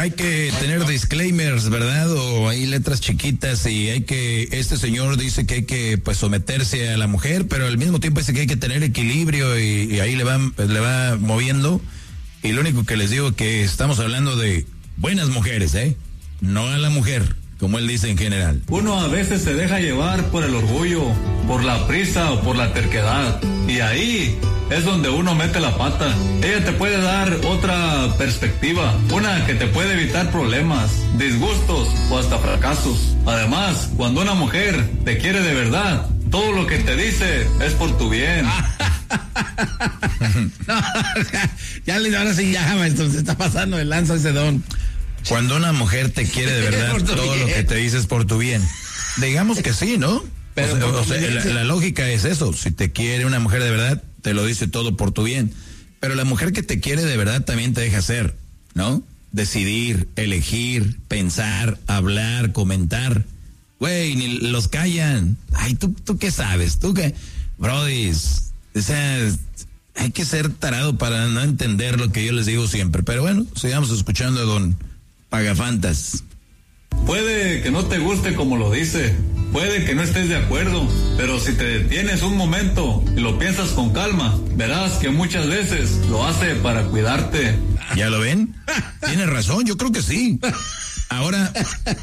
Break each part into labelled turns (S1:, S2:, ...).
S1: hay que tener disclaimers, ¿verdad? O hay letras chiquitas y este señor dice que hay que pues someterse a la mujer, pero al mismo tiempo dice que hay que tener equilibrio y ahí le va moviendo. Y lo único que les digo es que estamos hablando de buenas mujeres, no a la mujer, como él dice en general.
S2: Uno a veces se deja llevar por el orgullo, por la prisa o por la terquedad. Y ahí es donde uno mete la pata. Ella te puede dar otra perspectiva, una que te puede evitar problemas, disgustos o hasta fracasos. Además, cuando una mujer te quiere de verdad, todo lo que te dice es por tu bien.
S3: No, ahora sí ya, maestro, se está pasando de lanza ese don.
S1: Cuando una mujer te quiere de verdad, todo lo que te dice es por tu bien. Digamos que sí, ¿no? Pero la lógica es eso. Si te quiere una mujer de verdad, te lo dice todo por tu bien. Pero la mujer que te quiere de verdad también te deja hacer, ¿no? Decidir, elegir, pensar, hablar, comentar. Güey, ni los callan. Ay, ¿tú qué sabes? ¿Tú qué? Brodis, o sea, hay que ser tarado para no entender lo que yo les digo siempre. Pero bueno, sigamos escuchando a don Pagafantas.
S2: Puede que no te guste como lo dice, puede que no estés de acuerdo, pero si te detienes un momento y lo piensas con calma, verás que muchas veces lo hace para cuidarte.
S1: ¿Ya lo ven? Tienes razón, yo creo que sí. Ahora,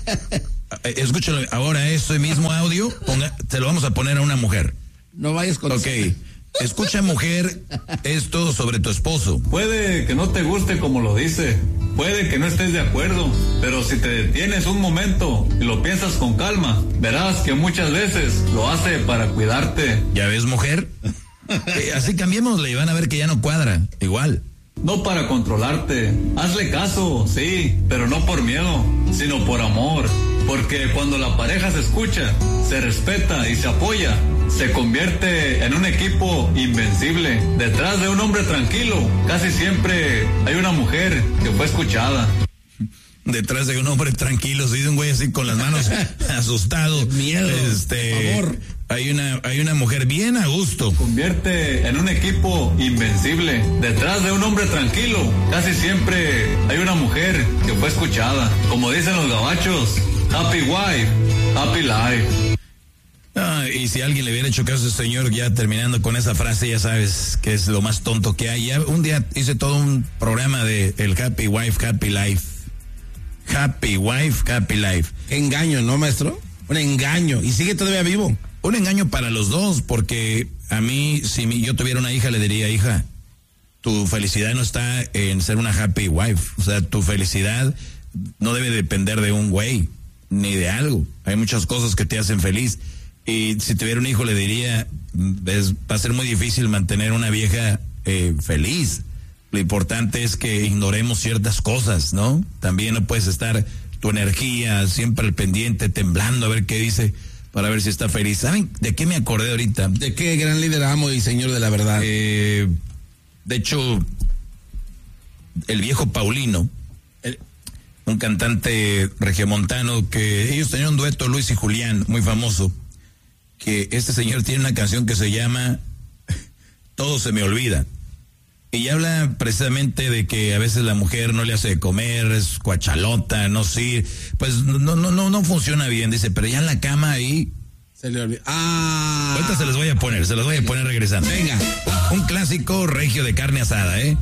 S1: escúchalo, ahora este mismo audio, te lo vamos a poner a una mujer.
S3: No vayas con...
S1: Ok, escucha mujer esto sobre tu esposo.
S2: Puede que no te guste como lo dice, puede que no estés de acuerdo, pero si te detienes un momento y lo piensas con calma, verás que muchas veces lo hace para cuidarte.
S1: ¿Ya ves, mujer? Así cambiémosle y van a ver que ya no cuadra, igual.
S2: No para controlarte, hazle caso, sí, pero no por miedo, sino por amor, porque cuando la pareja se escucha, se respeta y se apoya, se convierte en un equipo invencible. Detrás de un hombre tranquilo, casi siempre hay una mujer que fue escuchada.
S1: Detrás de un hombre tranquilo, se dice un güey así con las manos asustado.
S3: Miedo, favor.
S1: Hay una mujer bien a gusto.
S2: Convierte en un equipo invencible. Detrás de un hombre tranquilo, casi siempre hay una mujer que fue escuchada. Como dicen los gabachos, happy wife, happy life.
S1: Y si alguien le hubiera hecho caso a ese señor, ya terminando con esa frase, ya sabes que es lo más tonto que hay. Ya un día hice todo un programa de el happy wife, happy life. Happy wife, happy life.
S3: Engaño, ¿no, maestro? Un engaño. Y sigue todavía vivo.
S1: Un engaño para los dos, porque a mí, si yo tuviera una hija, le diría, hija, tu felicidad no está en ser una happy wife. O sea, tu felicidad no debe depender de un güey, ni de algo. Hay muchas cosas que te hacen feliz. Y si tuviera un hijo, le diría, va a ser muy difícil mantener una vieja feliz. Lo importante es que ignoremos ciertas cosas, ¿no? También no puedes estar tu energía siempre al pendiente, temblando a ver qué dice, para ver si está feliz. ¿Saben de qué me acordé ahorita?
S3: ¿De qué gran líder, amo y señor de la verdad?
S1: De hecho, el viejo Paulino, un cantante regiomontano, que ellos tenían un dueto, Luis y Julián, muy famoso, que este señor tiene una canción que se llama Todo se me olvida. Y habla precisamente de que a veces la mujer no le hace de comer, es cuachalota, no sí, pues no funciona bien, dice, pero ya en la cama ahí
S3: se le olvida.
S1: Ahorita se los voy a poner regresando.
S3: Venga.
S1: Un clásico regio de carne asada,